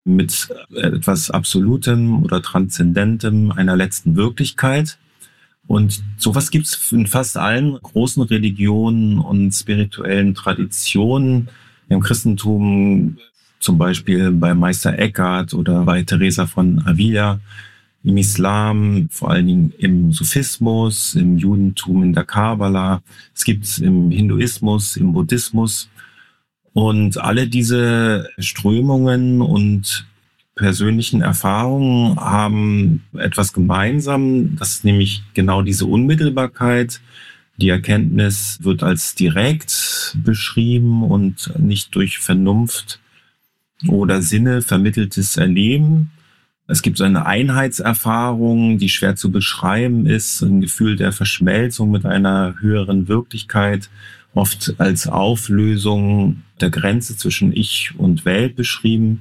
mit etwas Absolutem oder Transzendentem, einer letzten Wirklichkeit. Und sowas gibt es in fast allen großen Religionen und spirituellen Traditionen. Im Christentum zum Beispiel bei Meister Eckhart oder bei Teresa von Avila. Im Islam, vor allen Dingen im Sufismus, im Judentum, in der Kabbala. Es gibt es im Hinduismus, im Buddhismus. Und alle diese Strömungen und persönlichen Erfahrungen haben etwas gemeinsam. Das ist nämlich genau diese Unmittelbarkeit. Die Erkenntnis wird als direkt beschrieben und nicht durch Vernunft oder Sinne vermitteltes Erleben. Es gibt so eine Einheitserfahrung, die schwer zu beschreiben ist, ein Gefühl der Verschmelzung mit einer höheren Wirklichkeit, oft als Auflösung der Grenze zwischen Ich und Welt beschrieben.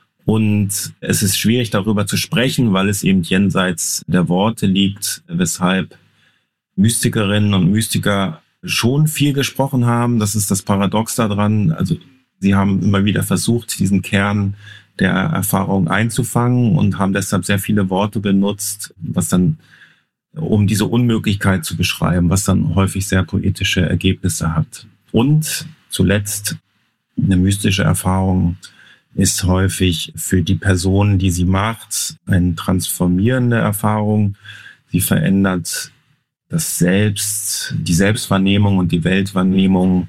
Und es ist schwierig, darüber zu sprechen, weil es eben jenseits der Worte liegt, weshalb Mystikerinnen und Mystiker schon viel gesprochen haben. Das ist das Paradox daran. Also sie haben immer wieder versucht, diesen Kern der Erfahrung einzufangen und haben deshalb sehr viele Worte benutzt, was dann, um diese Unmöglichkeit zu beschreiben, was dann häufig sehr poetische Ergebnisse hat. Und zuletzt, eine mystische Erfahrung ist häufig für die Person, die sie macht, eine transformierende Erfahrung. Sie verändert das Selbst, die Selbstwahrnehmung und die Weltwahrnehmung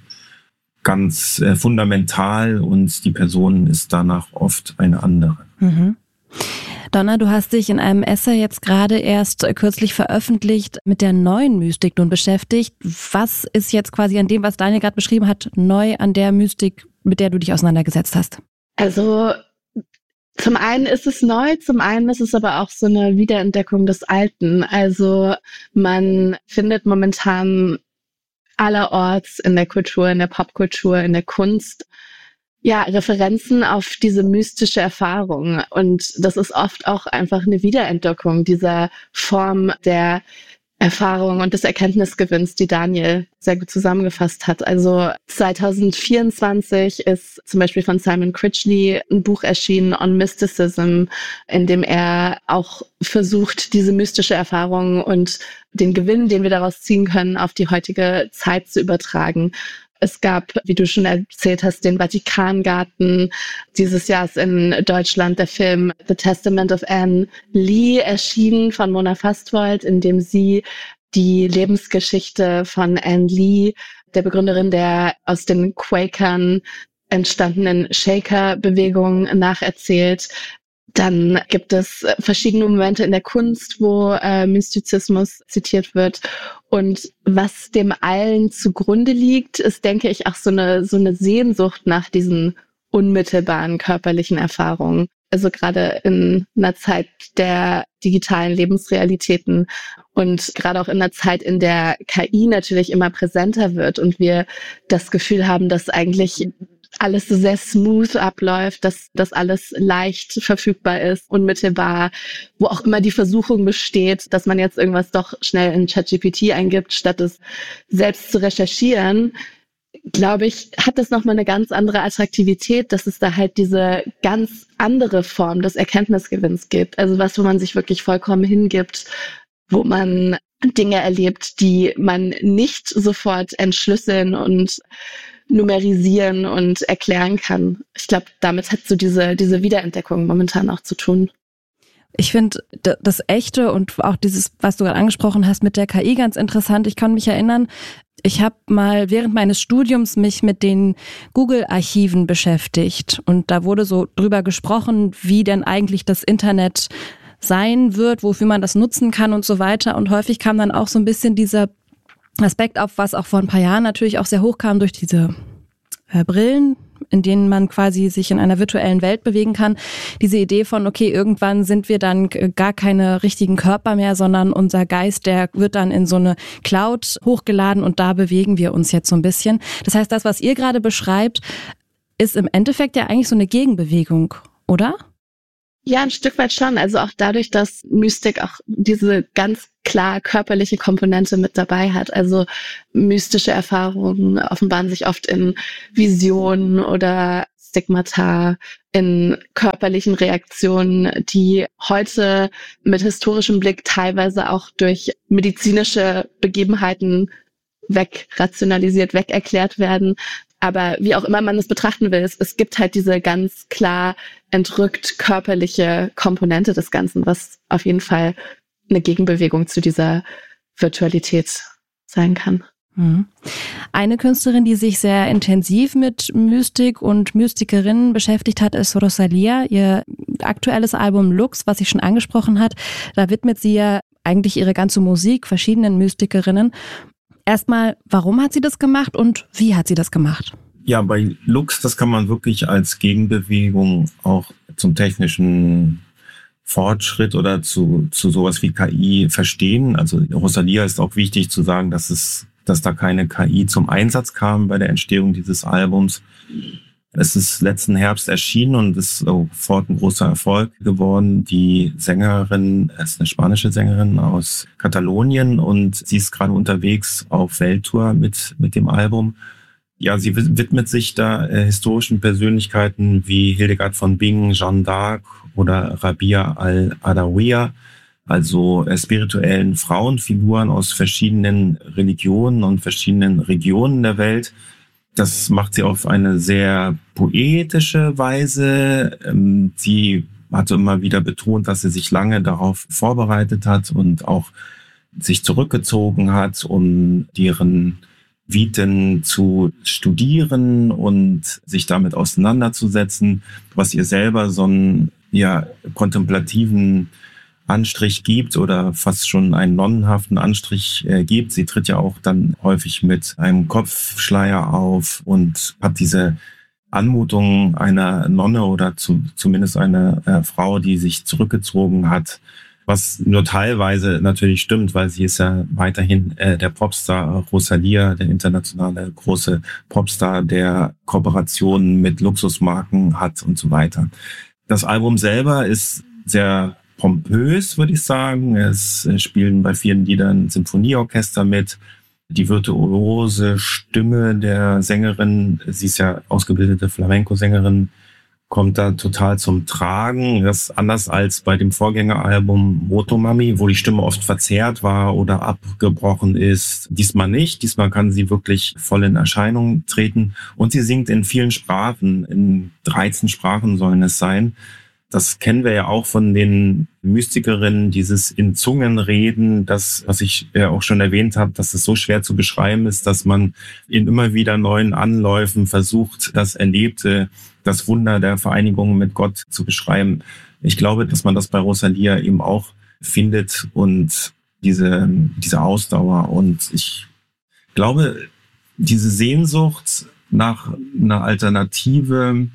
ganz fundamental und die Person ist danach oft eine andere. Mhm. Donna, du hast dich in einem Essay jetzt gerade erst kürzlich veröffentlicht mit der neuen Mystik nun beschäftigt. Was ist jetzt quasi an dem, was Daniel gerade beschrieben hat, neu an der Mystik, mit der du dich auseinandergesetzt hast? Also zum einen ist es neu, zum einen ist es aber auch so eine Wiederentdeckung des Alten. Also man findet momentan allerorts in der Kultur, in der Popkultur, in der Kunst, ja, Referenzen auf diese mystische Erfahrung. Und das ist oft auch einfach eine Wiederentdeckung dieser Form der Erfahrung und des Erkenntnisgewinns, die Daniel sehr gut zusammengefasst hat. Also 2024 ist zum Beispiel von Simon Critchley ein Buch erschienen, On Mysticism, in dem er auch versucht, diese mystische Erfahrung und den Gewinn, den wir daraus ziehen können, auf die heutige Zeit zu übertragen. Es gab, wie du schon erzählt hast, den Vatikangarten. Dieses Jahr ist in Deutschland der Film The Testament of Anne Lee erschienen von Mona Fastwold, in dem sie die Lebensgeschichte von Anne Lee, der Begründerin der aus den Quakern entstandenen Shaker-Bewegung, nacherzählt. Dann gibt es verschiedene Momente in der Kunst, wo Mystizismus zitiert wird. Und was dem allen zugrunde liegt, ist, denke ich, auch so eine Sehnsucht nach diesen unmittelbaren körperlichen Erfahrungen. Also gerade in einer Zeit der digitalen Lebensrealitäten und gerade auch in einer Zeit, in der KI natürlich immer präsenter wird und wir das Gefühl haben, dass eigentlich alles so sehr smooth abläuft, dass das alles leicht verfügbar ist, unmittelbar, wo auch immer die Versuchung besteht, dass man jetzt irgendwas doch schnell in ChatGPT eingibt, statt es selbst zu recherchieren, glaube ich, hat das nochmal eine ganz andere Attraktivität, dass es da halt diese ganz andere Form des Erkenntnisgewinns gibt. Also was, wo man sich wirklich vollkommen hingibt, wo man Dinge erlebt, die man nicht sofort entschlüsseln und numerisieren und erklären kann. Ich glaube, damit hat so diese Wiederentdeckung momentan auch zu tun. Ich finde das Echte und auch dieses, was du gerade angesprochen hast mit der KI, ganz interessant. Ich kann mich erinnern, ich habe mal während meines Studiums mich mit den Google-Archiven beschäftigt und da wurde so drüber gesprochen, wie denn eigentlich das Internet sein wird, wofür man das nutzen kann und so weiter. Und häufig kam dann auch so ein bisschen dieser Aspekt auf, was auch vor ein paar Jahren natürlich auch sehr hoch kam durch diese Brillen, in denen man quasi sich in einer virtuellen Welt bewegen kann. Diese Idee von, okay, irgendwann sind wir dann gar keine richtigen Körper mehr, sondern unser Geist, der wird dann in so eine Cloud hochgeladen und da bewegen wir uns jetzt so ein bisschen. Das heißt, das, was ihr gerade beschreibt, ist im Endeffekt ja eigentlich so eine Gegenbewegung, oder? Ja, ein Stück weit schon. Also auch dadurch, dass Mystik auch diese ganz klar körperliche Komponente mit dabei hat. Also mystische Erfahrungen offenbaren sich oft in Visionen oder Stigmata, in körperlichen Reaktionen, die heute mit historischem Blick teilweise auch durch medizinische Begebenheiten wegrationalisiert, wegerklärt werden. Aber wie auch immer man es betrachten will, es gibt halt diese ganz klar entrückt körperliche Komponente des Ganzen, was auf jeden Fall eine Gegenbewegung zu dieser Virtualität sein kann. Eine Künstlerin, die sich sehr intensiv mit Mystik und Mystikerinnen beschäftigt hat, ist Rosalía. Ihr aktuelles Album Lux, was sie schon angesprochen hat, da widmet sie ja eigentlich ihre ganze Musik verschiedenen Mystikerinnen. Erstmal, warum hat sie das gemacht und wie hat sie das gemacht? Ja, bei Lux, das kann man wirklich als Gegenbewegung auch zum technischen Fortschritt oder zu sowas wie KI verstehen. Also Rosalía ist auch wichtig zu sagen, dass da keine KI zum Einsatz kam bei der Entstehung dieses Albums. Es ist letzten Herbst erschienen und ist sofort ein großer Erfolg geworden. Die Sängerin ist eine spanische Sängerin aus Katalonien und sie ist gerade unterwegs auf Welttour mit dem Album. Ja, sie widmet sich da historischen Persönlichkeiten wie Hildegard von Bingen, Jeanne d'Arc oder Rabia al-Adawiya, also spirituellen Frauenfiguren aus verschiedenen Religionen und verschiedenen Regionen der Welt. Das macht sie auf eine sehr poetische Weise. Sie hatte immer wieder betont, dass sie sich lange darauf vorbereitet hat und auch sich zurückgezogen hat, um deren Viten zu studieren und sich damit auseinanderzusetzen, was ihr selber so einen kontemplativen Anstrich gibt oder fast schon einen nonnenhaften Anstrich gibt. Sie tritt ja auch dann häufig mit einem Kopfschleier auf und hat diese Anmutung einer Nonne oder zumindest einer Frau, die sich zurückgezogen hat, was nur teilweise natürlich stimmt, weil sie ist ja weiterhin der Popstar Rosalía, der internationale große Popstar, der Kooperationen mit Luxusmarken hat und so weiter. Das Album selber ist sehr pompös, würde ich sagen. Es spielen bei vielen Liedern Symphonieorchester mit. Die virtuose Stimme der Sängerin, sie ist ja ausgebildete Flamenco-Sängerin, kommt da total zum Tragen. Das ist anders als bei dem Vorgängeralbum Motomami, wo die Stimme oft verzerrt war oder abgebrochen ist. Diesmal nicht. Diesmal kann sie wirklich voll in Erscheinung treten. Und sie singt in vielen Sprachen. In 13 Sprachen sollen es sein. Das kennen wir ja auch von den Mystikerinnen, dieses in Zungen reden, das, was ich auch schon erwähnt habe, dass es so schwer zu beschreiben ist, dass man in immer wieder neuen Anläufen versucht, das Erlebte, das Wunder der Vereinigung mit Gott zu beschreiben. Ich glaube, dass man das bei Rosalía eben auch findet und diese Ausdauer. Und ich glaube, diese Sehnsucht nach einer Alternative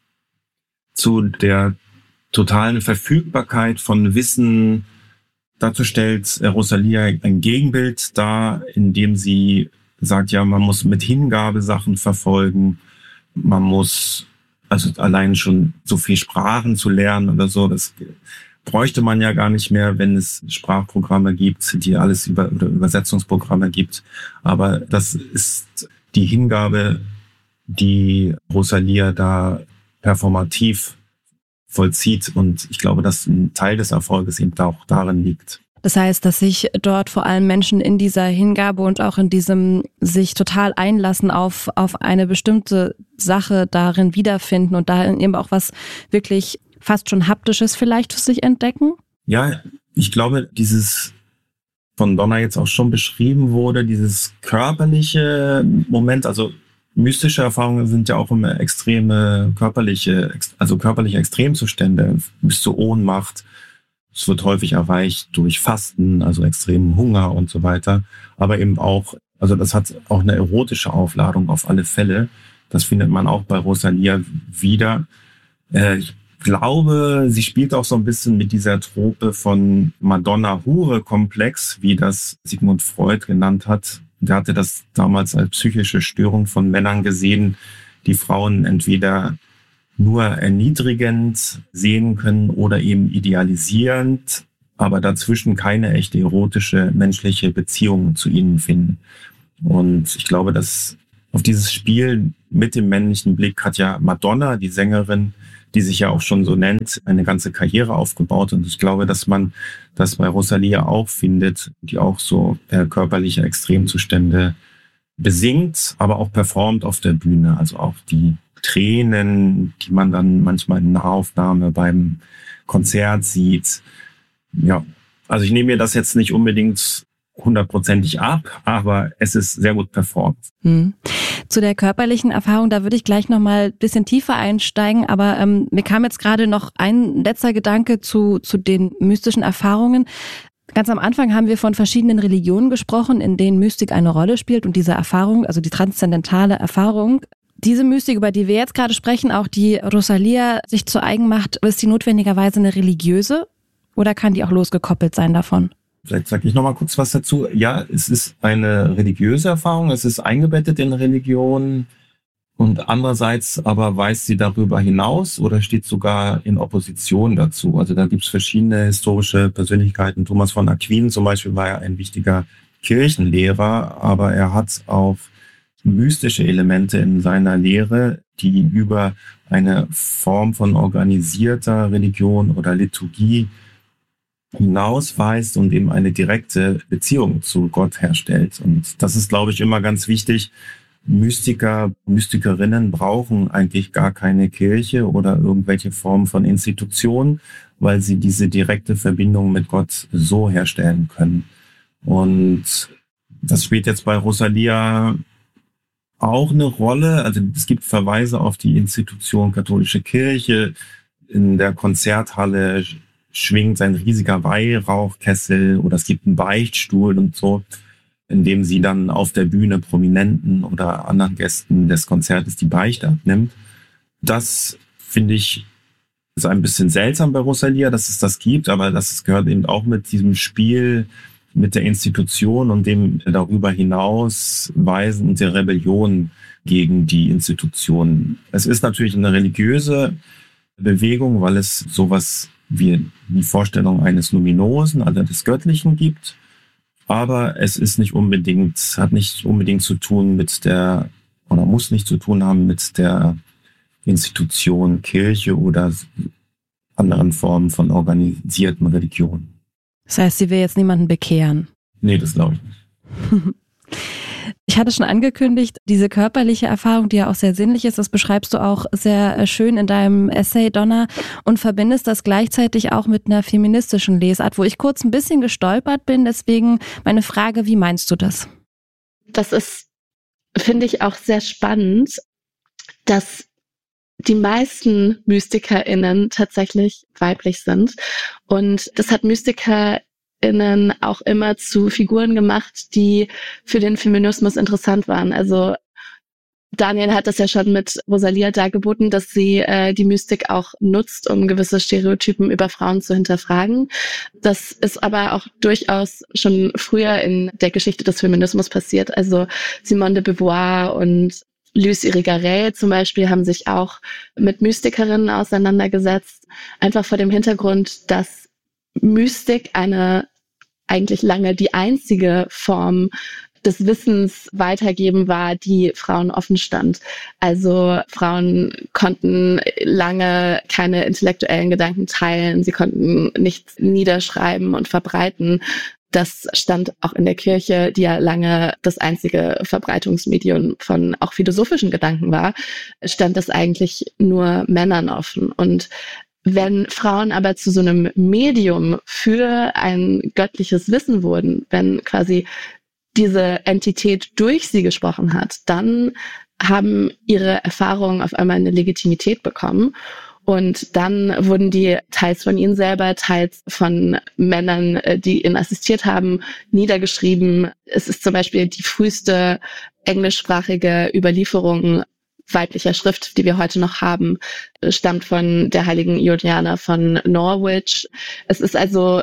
zu der totalen Verfügbarkeit von Wissen, dazu stellt Rosalía ein Gegenbild dar, indem sie sagt, ja, man muss mit Hingabe Sachen verfolgen, man muss also allein schon so viel Sprachen zu lernen oder so, das bräuchte man ja gar nicht mehr, wenn es Sprachprogramme gibt, die alles oder Übersetzungsprogramme gibt. Aber das ist die Hingabe, die Rosalía da performativ vollzieht. Und ich glaube, dass ein Teil des Erfolges eben auch darin liegt. Das heißt, dass sich dort vor allem Menschen in dieser Hingabe und auch in diesem sich total einlassen auf eine bestimmte Sache darin wiederfinden und darin eben auch was wirklich fast schon Haptisches vielleicht für sich entdecken? Ja, ich glaube, dieses von Donna jetzt auch schon beschrieben wurde, dieses körperliche Moment, also mystische Erfahrungen sind ja auch immer extreme körperliche Extremzustände, bis zur Ohnmacht. Es wird häufig erreicht durch Fasten, also extremen Hunger und so weiter. Aber eben auch, also das hat auch eine erotische Aufladung auf alle Fälle. Das findet man auch bei Rosalía wieder. Ich glaube, sie spielt auch so ein bisschen mit dieser Trope von Madonna-Hure-Komplex, wie das Sigmund Freud genannt hat. Der hatte das damals als psychische Störung von Männern gesehen, die Frauen entweder nur erniedrigend sehen können oder eben idealisierend, aber dazwischen keine echte erotische menschliche Beziehung zu ihnen finden. Und ich glaube, dass auf dieses Spiel mit dem männlichen Blick hat ja Madonna, die Sängerin, die sich ja auch schon so nennt, eine ganze Karriere aufgebaut. Und ich glaube, dass man das bei Rosalía auch findet, die auch so körperliche Extremzustände besingt, aber auch performt auf der Bühne. Also auch die Tränen, die man dann manchmal in Nahaufnahme beim Konzert sieht. Ja, also ich nehme mir das jetzt nicht unbedingt 100%ig ab, aber es ist sehr gut performt. Zu der körperlichen Erfahrung, da würde ich gleich noch mal ein bisschen tiefer einsteigen, aber mir kam jetzt gerade noch ein letzter Gedanke zu den mystischen Erfahrungen. Ganz am Anfang haben wir von verschiedenen Religionen gesprochen, in denen Mystik eine Rolle spielt und diese Erfahrung, also die transzendentale Erfahrung. Diese Mystik, über die wir jetzt gerade sprechen, auch die Rosalía sich zu eigen macht, ist die notwendigerweise eine religiöse oder kann die auch losgekoppelt sein davon? Vielleicht sage ich noch mal kurz was dazu. Ja, es ist eine religiöse Erfahrung, es ist eingebettet in Religion und andererseits aber weist sie darüber hinaus oder steht sogar in Opposition dazu. Also da gibt es verschiedene historische Persönlichkeiten. Thomas von Aquin zum Beispiel war ja ein wichtiger Kirchenlehrer, aber er hat auch mystische Elemente in seiner Lehre, die über eine Form von organisierter Religion oder Liturgie hinausweist und eben eine direkte Beziehung zu Gott herstellt. Und das ist, glaube ich, immer ganz wichtig. Mystiker, Mystikerinnen brauchen eigentlich gar keine Kirche oder irgendwelche Form von Institution, weil sie diese direkte Verbindung mit Gott so herstellen können. Und das spielt jetzt bei Rosalía auch eine Rolle. Also es gibt Verweise auf die Institution katholische Kirche. In der Konzerthalle schwingt ein riesiger Weihrauchkessel oder es gibt einen Beichtstuhl und so, in dem sie dann auf der Bühne Prominenten oder anderen Gästen des Konzertes die Beichte abnimmt. Das finde ich ist ein bisschen seltsam bei Rosalía, dass es das gibt, aber das gehört eben auch mit diesem Spiel mit der Institution und dem darüber hinaus weisen und der Rebellion gegen die Institution. Es ist natürlich eine religiöse Bewegung, weil es sowas wie die Vorstellung eines Luminosen, also des Göttlichen gibt. Aber es ist nicht unbedingt, hat nicht unbedingt zu tun mit der, oder muss nicht zu tun haben mit der Institution Kirche oder anderen Formen von organisierten Religionen. Das heißt, sie will jetzt niemanden bekehren? Nee, das glaube ich nicht. Ich hatte schon angekündigt, diese körperliche Erfahrung, die ja auch sehr sinnlich ist, das beschreibst du auch sehr schön in deinem Essay, Donna, und verbindest das gleichzeitig auch mit einer feministischen Lesart, wo ich kurz ein bisschen gestolpert bin. Deswegen meine Frage, wie meinst du das? Das ist, finde ich, auch sehr spannend, dass die meisten MystikerInnen tatsächlich weiblich sind. Und das hat MystikerInnen auch immer zu Figuren gemacht, die für den Feminismus interessant waren. Also Daniel hat das ja schon mit Rosalía dargeboten, dass sie die Mystik auch nutzt, um gewisse Stereotypen über Frauen zu hinterfragen. Das ist aber auch durchaus schon früher in der Geschichte des Feminismus passiert. Also Simone de Beauvoir und Luce Irigaray zum Beispiel haben sich auch mit Mystikerinnen auseinandergesetzt, einfach vor dem Hintergrund, dass Mystik eigentlich lange die einzige Form des Wissens weitergeben war, die Frauen offen stand. Also Frauen konnten lange keine intellektuellen Gedanken teilen, sie konnten nichts niederschreiben und verbreiten. Das stand auch in der Kirche, die ja lange das einzige Verbreitungsmedium von auch philosophischen Gedanken war, stand das eigentlich nur Männern offen. Und wenn Frauen aber zu so einem Medium für ein göttliches Wissen wurden, wenn quasi diese Entität durch sie gesprochen hat, dann haben ihre Erfahrungen auf einmal eine Legitimität bekommen. Und dann wurden die teils von ihnen selber, teils von Männern, die ihnen assistiert haben, niedergeschrieben. Es ist zum Beispiel die früheste englischsprachige Überlieferung weiblicher Schrift, die wir heute noch haben, stammt von der heiligen Juliana von Norwich. Es ist also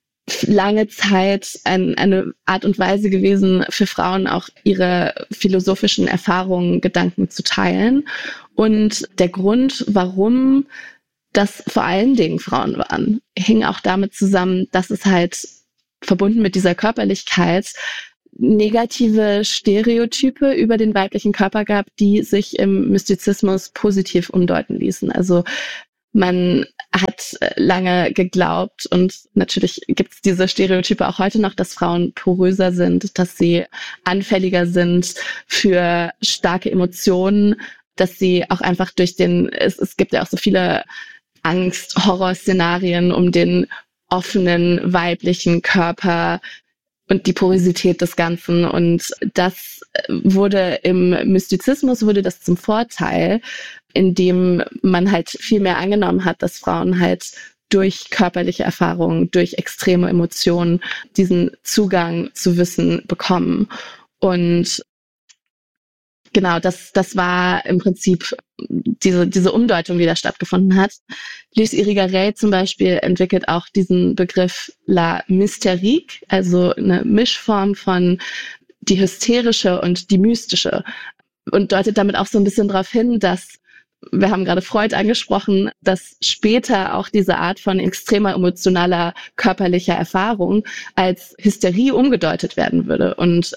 lange Zeit eine Art und Weise gewesen, für Frauen auch ihre philosophischen Erfahrungen, Gedanken zu teilen. Und der Grund, warum das vor allen Dingen Frauen waren, hing auch damit zusammen, dass es halt verbunden mit dieser Körperlichkeit negative Stereotype über den weiblichen Körper gab, die sich im Mystizismus positiv umdeuten ließen. Also man hat lange geglaubt, und natürlich gibt es diese Stereotype auch heute noch, dass Frauen poröser sind, dass sie anfälliger sind für starke Emotionen, dass sie auch einfach es gibt ja auch so viele Angst-Horror-Szenarien um den offenen weiblichen Körper und die Porosität des Ganzen. Und das wurde im Mystizismus zum Vorteil, indem man halt viel mehr angenommen hat, dass Frauen halt durch körperliche Erfahrungen, durch extreme Emotionen diesen Zugang zu Wissen bekommen. Und genau, das war im Prinzip diese Umdeutung, die da stattgefunden hat. Luce Irigaray zum Beispiel entwickelt auch diesen Begriff La Mystérique, also eine Mischform von die hysterische und die mystische, und deutet damit auch so ein bisschen darauf hin, dass, wir haben gerade Freud angesprochen, dass später auch diese Art von extremer emotionaler körperlicher Erfahrung als Hysterie umgedeutet werden würde. Und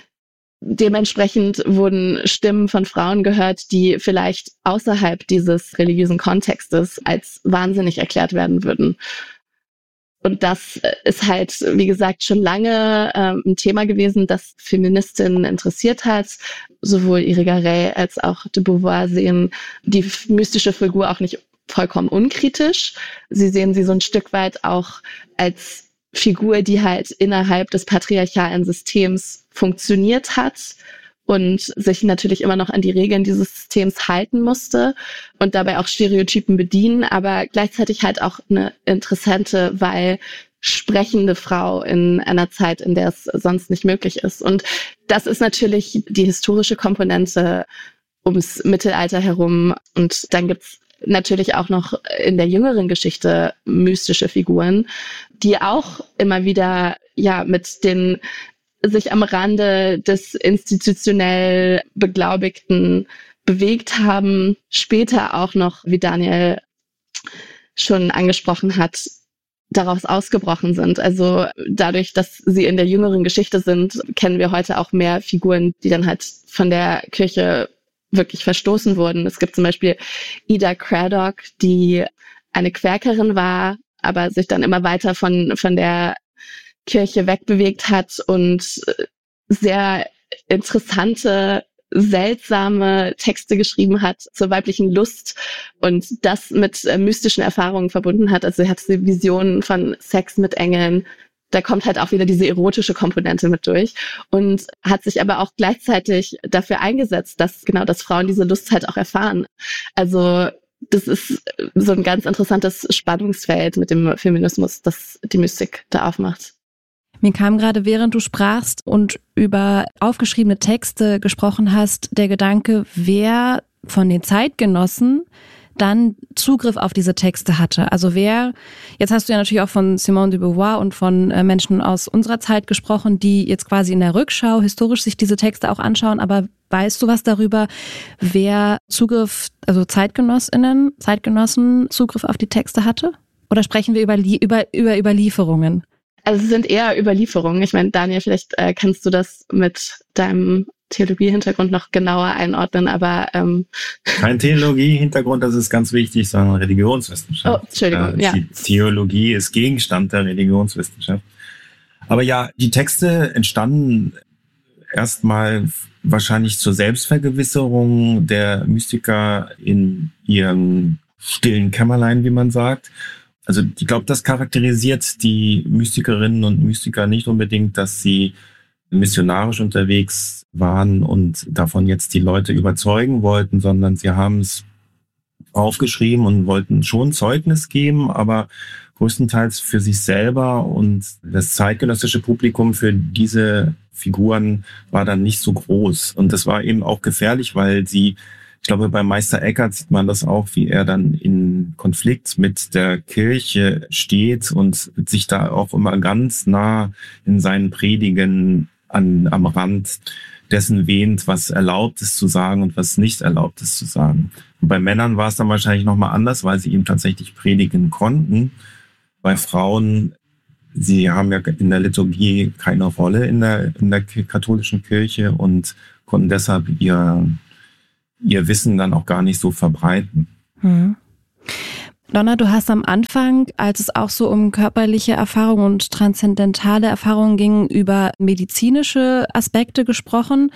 dementsprechend wurden Stimmen von Frauen gehört, die vielleicht außerhalb dieses religiösen Kontextes als wahnsinnig erklärt werden würden. Und das ist halt, wie gesagt, schon lange ein Thema gewesen, das Feministinnen interessiert hat. Sowohl Irigaray als auch de Beauvoir sehen die mystische Figur auch nicht vollkommen unkritisch. Sie sehen sie so ein Stück weit auch als Figur, die halt innerhalb des patriarchalen Systems funktioniert hat und sich natürlich immer noch an die Regeln dieses Systems halten musste und dabei auch Stereotypen bedienen, aber gleichzeitig halt auch eine interessante, weil sprechende Frau in einer Zeit, in der es sonst nicht möglich ist. Und das ist natürlich die historische Komponente ums Mittelalter herum. Und dann gibt's natürlich auch noch in der jüngeren Geschichte mystische Figuren, die auch immer wieder mit den sich am Rande des institutionell Beglaubigten bewegt haben, später auch noch, wie Daniel schon angesprochen hat, daraus ausgebrochen sind. Also dadurch, dass sie in der jüngeren Geschichte sind, kennen wir heute auch mehr Figuren, die dann halt von der Kirche wirklich verstoßen wurden. Es gibt zum Beispiel Ida Craddock, die eine Quäkerin war, aber sich dann immer weiter von der Kirche wegbewegt hat und sehr interessante, seltsame Texte geschrieben hat zur weiblichen Lust und das mit mystischen Erfahrungen verbunden hat. Also sie hat Visionen von Sex mit Engeln. Da kommt halt auch wieder diese erotische Komponente mit durch und hat sich aber auch gleichzeitig dafür eingesetzt, dass Frauen diese Lust halt auch erfahren. Also das ist so ein ganz interessantes Spannungsfeld mit dem Feminismus, das die Mystik da aufmacht. Mir kam gerade, während du sprachst und über aufgeschriebene Texte gesprochen hast, der Gedanke, wer von den Zeitgenossen dann Zugriff auf diese Texte hatte. Also jetzt hast du ja natürlich auch von Simone de Beauvoir und von Menschen aus unserer Zeit gesprochen, die jetzt quasi in der Rückschau historisch sich diese Texte auch anschauen, aber weißt du was darüber, wer Zugriff, also Zeitgenossen Zugriff auf die Texte hatte? Oder sprechen wir über Überlieferungen? Also es sind eher Überlieferungen. Ich meine, Daniel, vielleicht kannst du das mit deinem Theologie-Hintergrund noch genauer einordnen, aber kein Theologie-Hintergrund, das ist ganz wichtig, sondern Religionswissenschaft. Oh, Entschuldigung, ja. Theologie ist Gegenstand der Religionswissenschaft. Aber ja, die Texte entstanden erstmal wahrscheinlich zur Selbstvergewisserung der Mystiker in ihrem stillen Kämmerlein, wie man sagt. Also ich glaube, das charakterisiert die Mystikerinnen und Mystiker nicht unbedingt, dass sie missionarisch unterwegs waren und davon jetzt die Leute überzeugen wollten, sondern sie haben es aufgeschrieben und wollten schon Zeugnis geben, aber größtenteils für sich selber, und das zeitgenössische Publikum für diese Figuren war dann nicht so groß. Und das war eben auch gefährlich, weil ich glaube, bei Meister Eckhart sieht man das auch, wie er dann in Konflikt mit der Kirche steht und sich da auch immer ganz nah in seinen Predigen am Rand dessen wähnt, was erlaubt ist zu sagen und was nicht erlaubt ist zu sagen. Und bei Männern war es dann wahrscheinlich nochmal anders, weil sie ihm tatsächlich predigen konnten. Bei Frauen Sie haben ja in der Liturgie keine Rolle in der katholischen Kirche und konnten deshalb ihr Wissen dann auch gar nicht so verbreiten. Donna, du hast am Anfang, als es auch so um körperliche Erfahrungen und transzendentale Erfahrungen ging, über medizinische Aspekte gesprochen.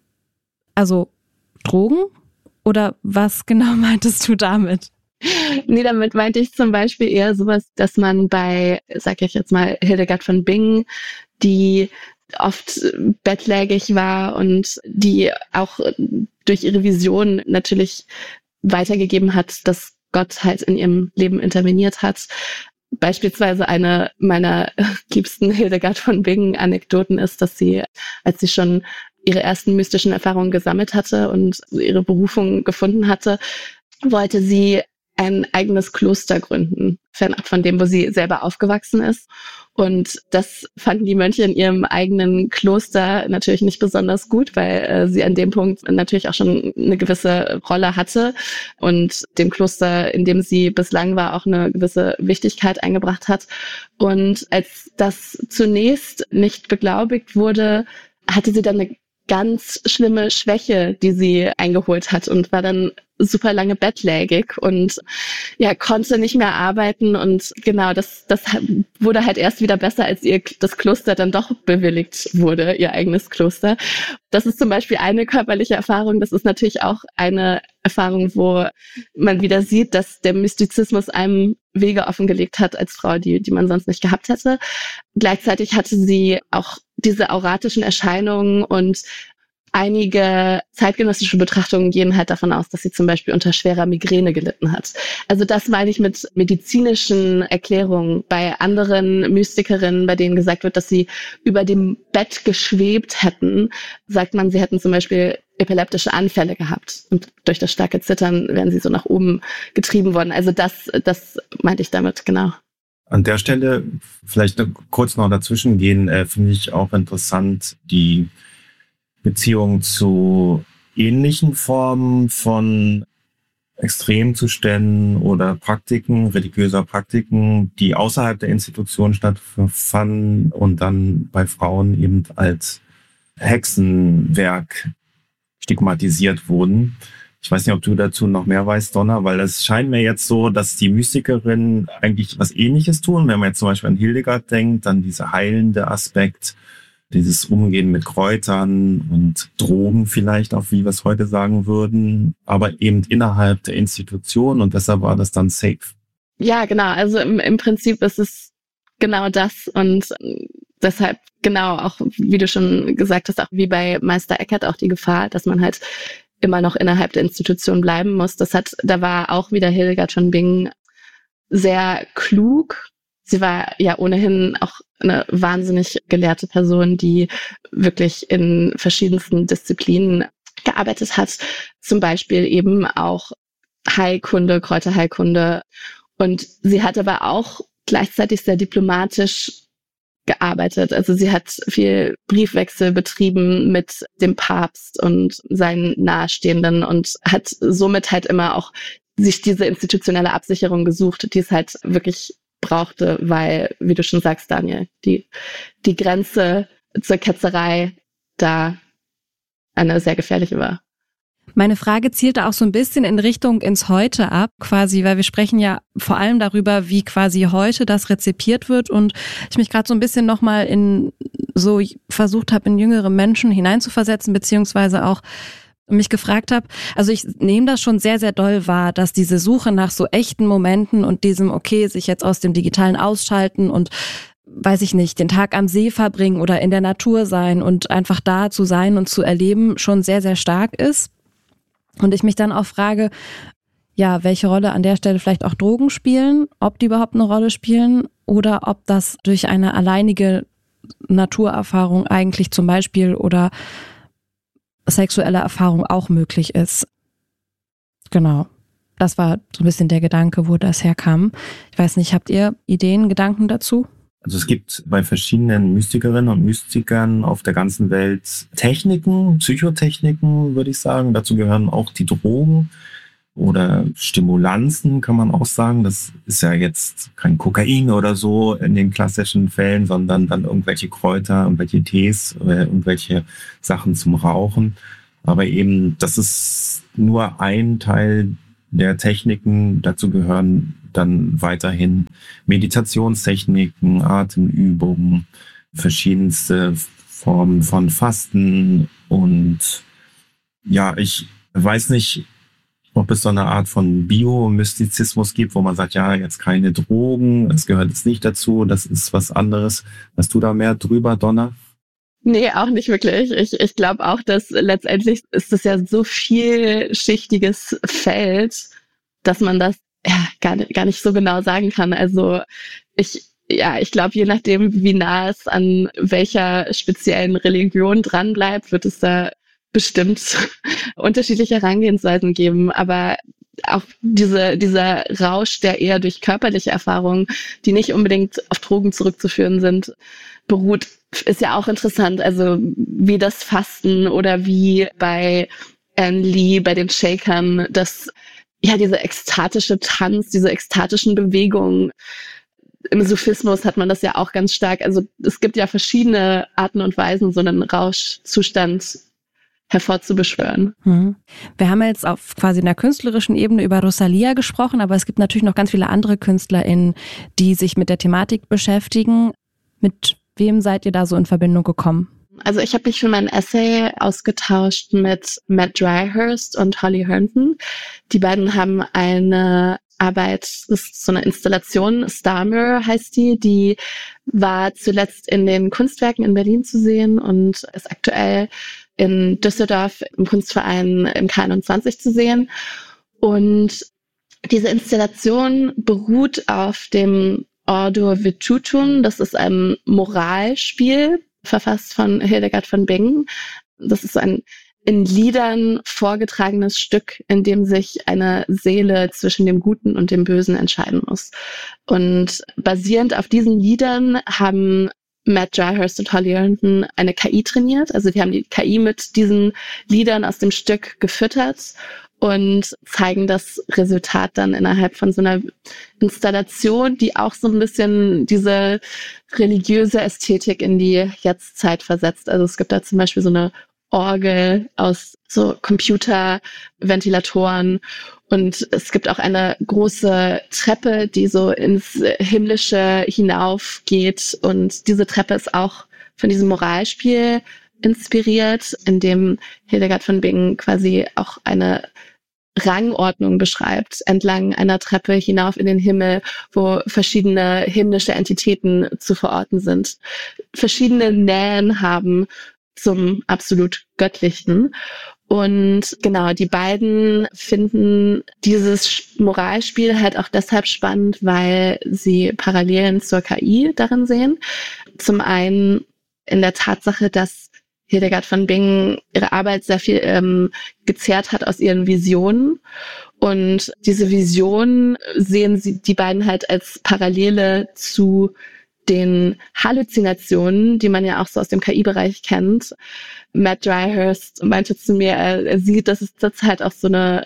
Also Drogen? Oder was genau meintest du damit? Nee, damit meinte ich zum Beispiel eher sowas, dass man bei, sag ich jetzt mal, Hildegard von Bingen, die oft bettlägerig war und die auch durch ihre Vision natürlich weitergegeben hat, dass Gott halt in ihrem Leben interveniert hat. Beispielsweise eine meiner liebsten Hildegard von Bingen-Anekdoten ist, dass sie, als sie schon ihre ersten mystischen Erfahrungen gesammelt hatte und ihre Berufung gefunden hatte, wollte sie ein eigenes Kloster gründen, fernab von dem, wo sie selber aufgewachsen ist. Und das fanden die Mönche in ihrem eigenen Kloster natürlich nicht besonders gut, weil sie an dem Punkt natürlich auch schon eine gewisse Rolle hatte und dem Kloster, in dem sie bislang war, auch eine gewisse Wichtigkeit eingebracht hat. Und als das zunächst nicht beglaubigt wurde, hatte sie dann eine ganz schlimme Schwäche, die sie eingeholt hat und war dann super lange bettlägerig und ja, konnte nicht mehr arbeiten und genau, das wurde halt erst wieder besser, als ihr das Kloster dann doch bewilligt wurde, ihr eigenes Kloster. Das ist zum Beispiel eine körperliche Erfahrung. Das ist natürlich auch eine Erfahrung, wo man wieder sieht, dass der Mystizismus einem Wege offengelegt hat als Frau, die man sonst nicht gehabt hätte. Gleichzeitig hatte sie auch diese auratischen Erscheinungen und einige zeitgenössische Betrachtungen gehen halt davon aus, dass sie zum Beispiel unter schwerer Migräne gelitten hat. Also das meine ich mit medizinischen Erklärungen. Bei anderen Mystikerinnen, bei denen gesagt wird, dass sie über dem Bett geschwebt hätten, sagt man, sie hätten zum Beispiel epileptische Anfälle gehabt. Und durch das starke Zittern wären sie so nach oben getrieben worden. Also das meinte ich damit, genau. An der Stelle vielleicht kurz noch dazwischen gehen, finde ich auch interessant, die Beziehung zu ähnlichen Formen von Extremzuständen oder Praktiken, religiöser Praktiken, die außerhalb der Institution stattfanden und dann bei Frauen eben als Hexenwerk stigmatisiert wurden. Ich weiß nicht, ob du dazu noch mehr weißt, Donna, weil es scheint mir jetzt so, dass die Mystikerinnen eigentlich was Ähnliches tun. Wenn man jetzt zum Beispiel an Hildegard denkt, dann dieser heilende Aspekt, dieses Umgehen mit Kräutern und Drogen vielleicht auch, wie wir es heute sagen würden, aber eben innerhalb der Institution und deshalb war das dann safe. Ja, genau. Also im Prinzip ist es genau das und deshalb genau auch, wie du schon gesagt hast, auch wie bei Meister Eckhart auch die Gefahr, dass man halt immer noch innerhalb der Institution bleiben muss. Da war auch wieder Hildegard von Bingen sehr klug. Sie war ja ohnehin auch eine wahnsinnig gelehrte Person, die wirklich in verschiedensten Disziplinen gearbeitet hat. Zum Beispiel eben auch Heilkunde, Kräuterheilkunde. Und sie hat aber auch gleichzeitig sehr diplomatisch gearbeitet. Also sie hat viel Briefwechsel betrieben mit dem Papst und seinen Nahestehenden und hat somit halt immer auch sich diese institutionelle Absicherung gesucht, die es halt wirklich brauchte, weil, wie du schon sagst, Daniel, die Grenze zur Ketzerei da eine sehr gefährliche war. Meine Frage zielte auch so ein bisschen in Richtung ins Heute ab, quasi, weil wir sprechen ja vor allem darüber, wie quasi heute das rezipiert wird und ich mich gerade so ein bisschen nochmal versucht habe, in jüngere Menschen hineinzuversetzen, beziehungsweise auch mich gefragt habe, also ich nehme das schon sehr, sehr doll wahr, dass diese Suche nach so echten Momenten und diesem, okay, sich jetzt aus dem Digitalen ausschalten und weiß ich nicht, den Tag am See verbringen oder in der Natur sein und einfach da zu sein und zu erleben, schon sehr, sehr stark ist. Und ich mich dann auch frage, ja, welche Rolle an der Stelle vielleicht auch Drogen spielen, ob die überhaupt eine Rolle spielen oder ob das durch eine alleinige Naturerfahrung eigentlich zum Beispiel oder sexuelle Erfahrung auch möglich ist. Genau. Das war so ein bisschen der Gedanke, wo das herkam. Ich weiß nicht, habt ihr Ideen, Gedanken dazu? Also es gibt bei verschiedenen Mystikerinnen und Mystikern auf der ganzen Welt Techniken, Psychotechniken, würde ich sagen. Dazu gehören auch die Drogen. oder Stimulanzen, kann man auch sagen. Das ist ja jetzt kein Kokain oder so in den klassischen Fällen, sondern dann irgendwelche Kräuter, irgendwelche Tees oder irgendwelche Sachen zum Rauchen. Aber eben, das ist nur ein Teil der Techniken. Dazu gehören dann weiterhin Meditationstechniken, Atemübungen, verschiedenste Formen von Fasten. Und ja, ich weiß nicht, ob es so eine Art von Biomystizismus gibt, wo man sagt, ja, jetzt keine Drogen, das gehört jetzt nicht dazu, das ist was anderes. Hast du da mehr drüber, Donna? Nee, auch nicht wirklich. Ich glaube auch, dass letztendlich ist das ja so vielschichtiges Feld, dass man das gar nicht so genau sagen kann. Also ich glaube, je nachdem, wie nah es an welcher speziellen Religion dran bleibt, wird es da bestimmt unterschiedliche Herangehensweisen geben. Aber auch dieser Rausch, der eher durch körperliche Erfahrungen, die nicht unbedingt auf Drogen zurückzuführen sind, beruht, ist ja auch interessant. Also wie das Fasten oder wie bei Anne Lee, bei den Shakern, diese ekstatische Tanz, diese ekstatischen Bewegungen. Im Sufismus hat man das ja auch ganz stark. Also es gibt ja verschiedene Arten und Weisen, so einen Rauschzustand hervorzubeschwören. Wir haben jetzt auf quasi einer künstlerischen Ebene über Rosalía gesprochen, aber es gibt natürlich noch ganz viele andere KünstlerInnen, die sich mit der Thematik beschäftigen. Mit wem seid ihr da so in Verbindung gekommen? Also ich habe mich für mein Essay ausgetauscht mit Matt Dryhurst und Holly Herndon. Die beiden haben eine Arbeit, das ist so eine Installation, Star Mirror heißt die war zuletzt in den Kunstwerken in Berlin zu sehen und ist aktuell in Düsseldorf im Kunstverein im K21 zu sehen. Und diese Installation beruht auf dem Ordo Virtutum. Das ist ein Moralspiel, verfasst von Hildegard von Bingen. Das ist ein in Liedern vorgetragenes Stück, in dem sich eine Seele zwischen dem Guten und dem Bösen entscheiden muss. Und basierend auf diesen Liedern haben Matt Dryhurst und Holly Herndon eine KI trainiert. Also die haben die KI mit diesen Liedern aus dem Stück gefüttert und zeigen das Resultat dann innerhalb von so einer Installation, die auch so ein bisschen diese religiöse Ästhetik in die Jetztzeit versetzt. Also es gibt da zum Beispiel so eine Orgel aus so Computerventilatoren und es gibt auch eine große Treppe, die so ins Himmlische hinaufgeht und diese Treppe ist auch von diesem Moralspiel inspiriert, in dem Hildegard von Bingen quasi auch eine Rangordnung beschreibt, entlang einer Treppe hinauf in den Himmel, wo verschiedene himmlische Entitäten zu verorten sind, verschiedene Nähen haben zum absolut Göttlichen. Und genau, die beiden finden dieses Moralspiel halt auch deshalb spannend, weil sie Parallelen zur KI darin sehen. Zum einen in der Tatsache, dass Hildegard von Bingen ihre Arbeit sehr viel gezehrt hat aus ihren Visionen. Und diese Visionen sehen sie die beiden halt als Parallele zu den Halluzinationen, die man ja auch so aus dem KI-Bereich kennt. Matt Dryhurst meinte zu mir, er sieht, dass es zurzeit auch so eine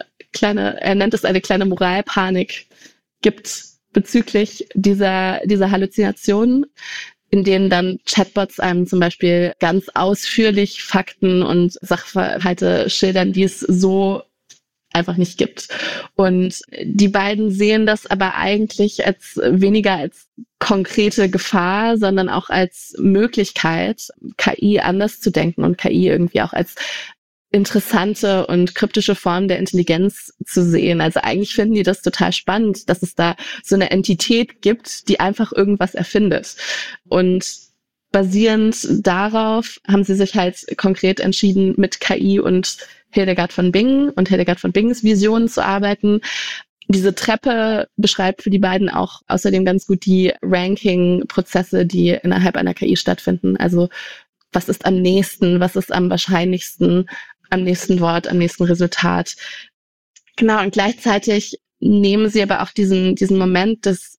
er nennt es eine kleine Moralpanik gibt bezüglich dieser Halluzinationen, in denen dann Chatbots einem zum Beispiel ganz ausführlich Fakten und Sachverhalte schildern, die es so einfach nicht gibt. Und die beiden sehen das aber eigentlich als weniger als konkrete Gefahr, sondern auch als Möglichkeit, KI anders zu denken und KI irgendwie auch als interessante und kryptische Form der Intelligenz zu sehen. Also eigentlich finden die das total spannend, dass es da so eine Entität gibt, die einfach irgendwas erfindet. Und basierend darauf haben sie sich halt konkret entschieden, mit KI und Hildegard von Bingen und Hildegard von Bingens Visionen zu arbeiten. Diese Treppe beschreibt für die beiden auch außerdem ganz gut die Ranking-Prozesse, die innerhalb einer KI stattfinden. Also was ist am nächsten, was ist am wahrscheinlichsten, am nächsten Wort, am nächsten Resultat. Genau, und gleichzeitig nehmen sie aber auch diesen Moment des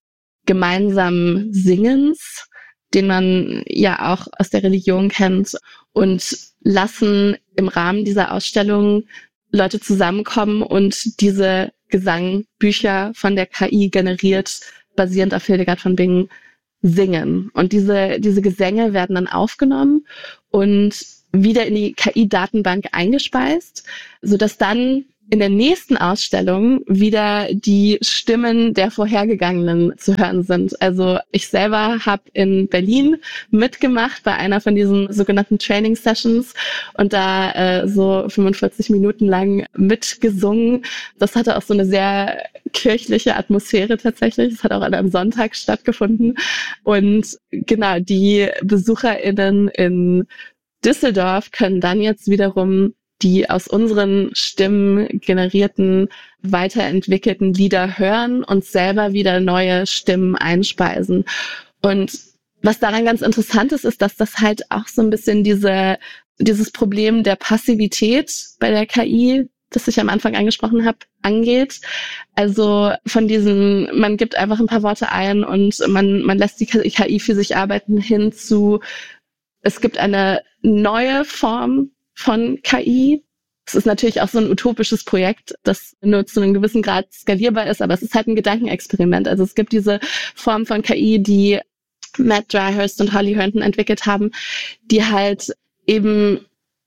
gemeinsamen Singens, den man ja auch aus der Religion kennt, und lassen im Rahmen dieser Ausstellung Leute zusammenkommen und diese Gesangbücher von der KI generiert, basierend auf Hildegard von Bingen, singen. Und diese Gesänge werden dann aufgenommen und wieder in die KI-Datenbank eingespeist, sodass dann in der nächsten Ausstellung wieder die Stimmen der Vorhergegangenen zu hören sind. Also ich selber habe in Berlin mitgemacht bei einer von diesen sogenannten Training Sessions und da so 45 Minuten lang mitgesungen. Das hatte auch so eine sehr kirchliche Atmosphäre tatsächlich. Das hat auch an einem Sonntag stattgefunden. Und genau, die BesucherInnen in Düsseldorf können dann jetzt wiederum die aus unseren Stimmen generierten, weiterentwickelten Lieder hören und selber wieder neue Stimmen einspeisen. Und was daran ganz interessant ist, ist, dass das halt auch so ein bisschen dieses Problem der Passivität bei der KI, das ich am Anfang angesprochen habe, angeht. Also von diesem, man gibt einfach ein paar Worte ein und man lässt die KI für sich arbeiten, hin zu, es gibt eine neue Form von KI. Es ist natürlich auch so ein utopisches Projekt, das nur zu einem gewissen Grad skalierbar ist, aber es ist halt ein Gedankenexperiment. Also es gibt diese Form von KI, die Matt Dryhurst und Holly Herndon entwickelt haben, die halt eben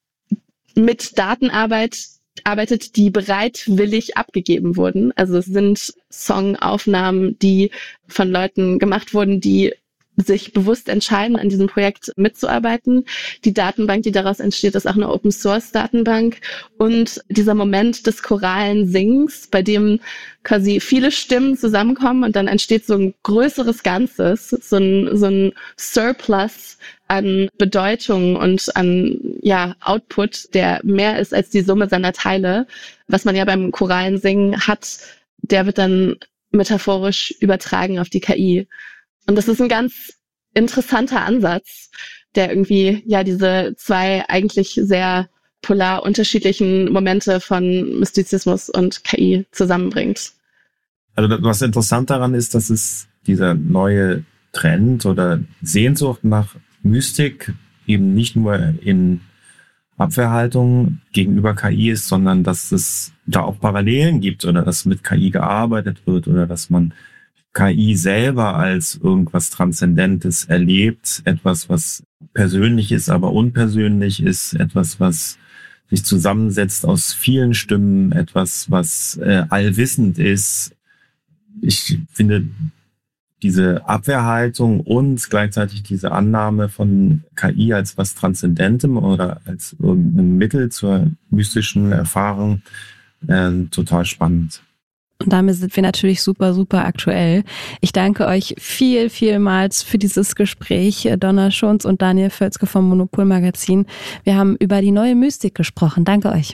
mit Daten arbeitet, die bereitwillig abgegeben wurden. Also es sind Songaufnahmen, die von Leuten gemacht wurden, die sich bewusst entscheiden, an diesem Projekt mitzuarbeiten. Die Datenbank, die daraus entsteht, ist auch eine Open-Source-Datenbank. Und dieser Moment des choralen Singens, bei dem quasi viele Stimmen zusammenkommen und dann entsteht so ein größeres Ganzes, so ein Surplus an Bedeutung und an Output, der mehr ist als die Summe seiner Teile, was man ja beim choralen Singen hat, der wird dann metaphorisch übertragen auf die KI. Und das ist ein ganz interessanter Ansatz, der irgendwie diese zwei eigentlich sehr polar unterschiedlichen Momente von Mystizismus und KI zusammenbringt. Also was interessant daran ist, dass es dieser neue Trend oder Sehnsucht nach Mystik eben nicht nur in Abwehrhaltung gegenüber KI ist, sondern dass es da auch Parallelen gibt oder dass mit KI gearbeitet wird oder dass man KI selber als irgendwas Transzendentes erlebt, etwas, was persönlich ist, aber unpersönlich ist, etwas, was sich zusammensetzt aus vielen Stimmen, etwas, was allwissend ist. Ich finde, diese Abwehrhaltung und gleichzeitig diese Annahme von KI als was Transzendentem oder als ein Mittel zur mystischen Erfahrung total spannend. Und damit sind wir natürlich super, super aktuell. Ich danke euch vielmals für dieses Gespräch, Donna Schunz und Daniel Völzke vom Monopol Magazin. Wir haben über die neue Mystik gesprochen. Danke euch.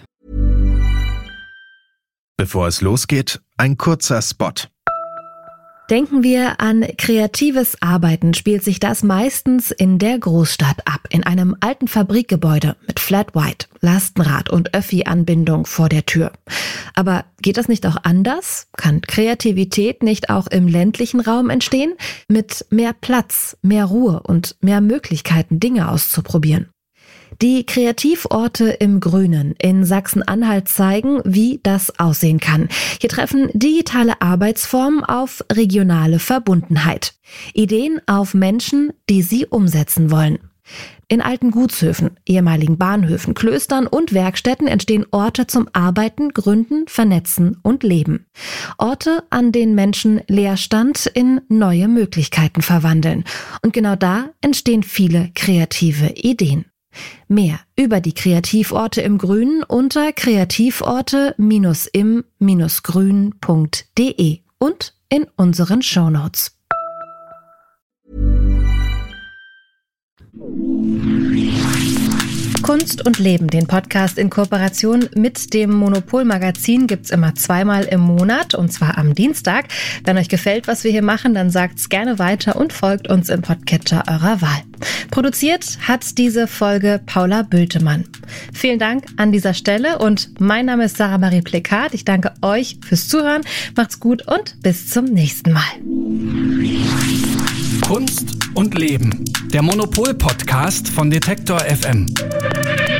Bevor es losgeht, ein kurzer Spot. Denken wir an kreatives Arbeiten, spielt sich das meistens in der Großstadt ab, in einem alten Fabrikgebäude mit Flat White, Lastenrad und Öffi-Anbindung vor der Tür. Aber geht das nicht auch anders? Kann Kreativität nicht auch im ländlichen Raum entstehen? Mit mehr Platz, mehr Ruhe und mehr Möglichkeiten, Dinge auszuprobieren. Die Kreativorte im Grünen in Sachsen-Anhalt zeigen, wie das aussehen kann. Hier treffen digitale Arbeitsformen auf regionale Verbundenheit. Ideen auf Menschen, die sie umsetzen wollen. In alten Gutshöfen, ehemaligen Bahnhöfen, Klöstern und Werkstätten entstehen Orte zum Arbeiten, Gründen, Vernetzen und Leben. Orte, an denen Menschen Leerstand in neue Möglichkeiten verwandeln. Und genau da entstehen viele kreative Ideen. Mehr über die Kreativorte im Grünen unter kreativorte-im-grün.de und in unseren Shownotes. Kunst und Leben, den Podcast in Kooperation mit dem Monopol Magazin, gibt's immer zweimal im Monat, und zwar am Dienstag. Wenn euch gefällt, was wir hier machen, dann sagt's gerne weiter und folgt uns im Podcatcher eurer Wahl. Produziert hat diese Folge Paula Bültemann. Vielen Dank an dieser Stelle und mein Name ist Sarah Marie Plekat. Ich danke euch fürs Zuhören. Macht's gut und bis zum nächsten Mal. Kunst und Leben, der Monopol-Podcast von Detektor FM.